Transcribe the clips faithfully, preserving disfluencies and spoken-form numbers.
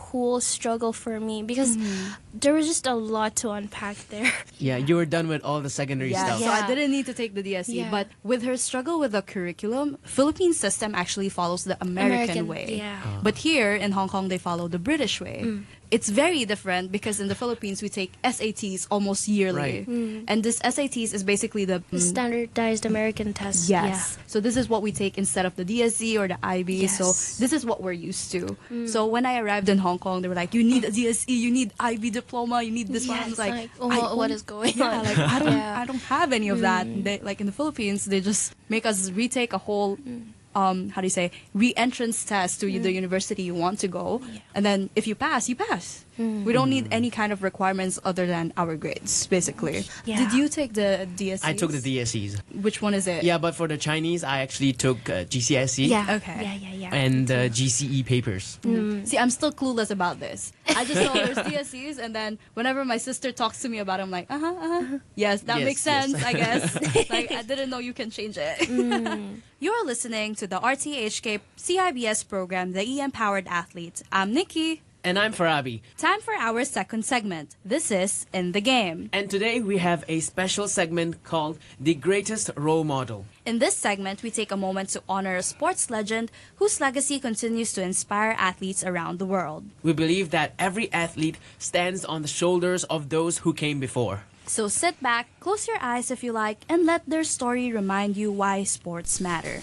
whole struggle for me because mm-hmm. there was just a lot to unpack there. Yeah, you were done with all the secondary yeah, stuff. So Yeah. I didn't need to take the D S E. Yeah. But with her struggle with the curriculum, Philippine system actually follows the American, American way. yeah. Uh. But here in Hong Kong, they follow the British way. Mm. It's very different because in the Philippines, we take S A Ts almost yearly. Right. Mm. And this S A Ts is basically the... The standardized American test. Yes. So this is what we take instead of the D S E or the I B. Yes. So this is what we're used to. Mm. So when I arrived in Hong Kong, they were like, you need a D S E, you need I B diploma, you need this Yeah. one. I was It's like, like, oh, I what- what don't- is going yeah, on? like, I don't, Yeah. I don't have any of that. Mm. They, like in the Philippines, they just make us retake a whole... Mm. Um, how do you say, re-entrance test to Mm. the university you want to go. Yeah. And then if you pass, you pass. Mm. We don't need any kind of requirements other than our grades, basically. Yeah. Did you take the D S Es? I took the D S Es. Which one is it? Yeah, but for the Chinese, I actually took uh, G C S E Yeah. Okay. Yeah, yeah, yeah. and uh, G C E papers. Mm. See, I'm still clueless about this. I just know there's D S Es, and then whenever my sister talks to me about it, I'm like, uh huh, uh huh. Yes, that Yes, makes yes. sense, I guess. Like, I didn't know you can change it. Mm. You're listening to the R T H K C I B S program, The E-Empowered Athlete. I'm Nikki. And I'm Farabi. Time for our second segment. This is In the Game. And today we have a special segment called The Greatest Role Model. In this segment, we take a moment to honor a sports legend whose legacy continues to inspire athletes around the world. We believe that every athlete stands on the shoulders of those who came before. So sit back, close your eyes if you like, and let their story remind you why sports matter.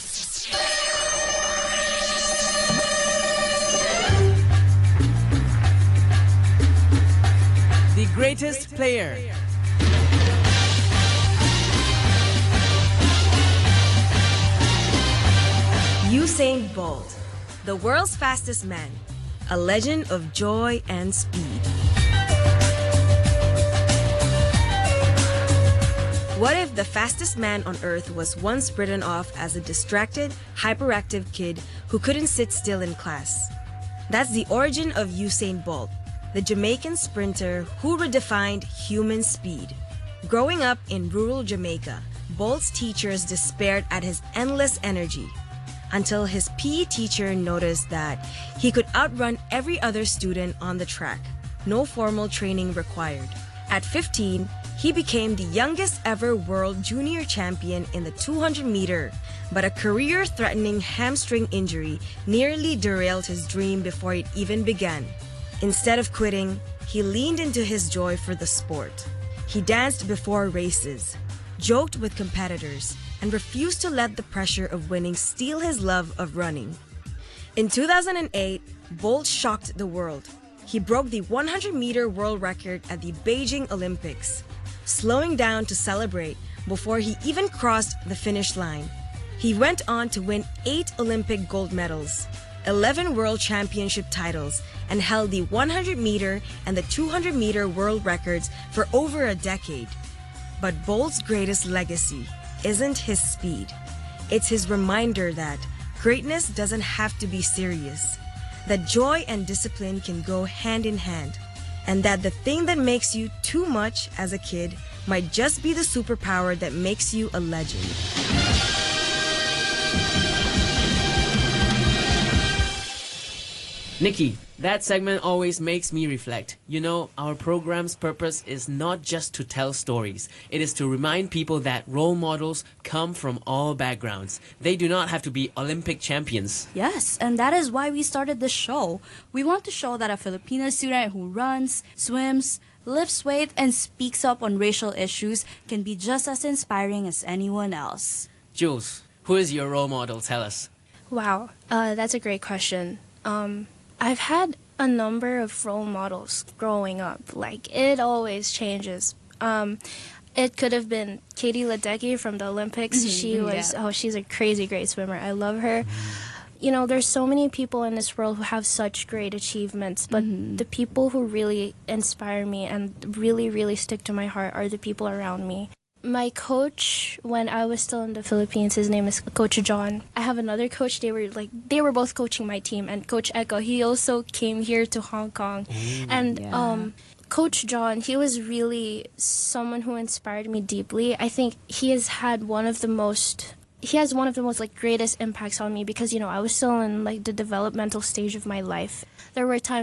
The greatest player. Usain Bolt, the world's fastest man, a legend of joy and speed. What if the fastest man on earth was once written off as a distracted, hyperactive kid who couldn't sit still in class? That's the origin of Usain Bolt, the Jamaican sprinter who redefined human speed. Growing up in rural Jamaica, Bolt's teachers despaired at his endless energy until his P E teacher noticed that he could outrun every other student on the track. No formal training required. At fifteen, he became the youngest ever world junior champion in the two hundred meter, but a career-threatening hamstring injury nearly derailed his dream before it even began. Instead of quitting, he leaned into his joy for the sport. He danced before races, joked with competitors, and refused to let the pressure of winning steal his love of running. In two thousand eight, Bolt shocked the world. He broke the one hundred meter world record at the Beijing Olympics, slowing down to celebrate before he even crossed the finish line. He went on to win eight Olympic gold medals, eleven world championship titles, and held the one hundred meter and the two hundred meter world records for over a decade. But Bolt's greatest legacy isn't his speed. It's his reminder that greatness doesn't have to be serious, that joy and discipline can go hand in hand, and that the thing that makes you too much as a kid might just be the superpower that makes you a legend. Nikki, that segment always makes me reflect. You know, our program's purpose is not just to tell stories. It is to remind people that role models come from all backgrounds. They do not have to be Olympic champions. Yes, and that is why we started this show. We want to show that a Filipino student who runs, swims, lifts weight, and speaks up on racial issues can be just as inspiring as anyone else. Jules, who is your role model? Tell us. Wow, uh, that's a great question. Um, I've had a number of role models growing up. Like, it always changes. Um, it could have been Katie Ledecky from the Olympics. Mm-hmm, she was, yeah. oh, she's a crazy great swimmer. I love her. You know, there's so many people in this world who have such great achievements, but Mm-hmm. the people who really inspire me and really, really stick to my heart are the people around me. My coach, when I was still in the Philippines, his name is Coach John. I have another coach. They were like they were both coaching my team, and Coach Echo, he also came here to Hong Kong, and yeah. um, Coach John, he was really someone who inspired me deeply. I think he has had one of the most. He has one of the most like greatest impacts on me because you know I was still in like the developmental stage of my life. There were times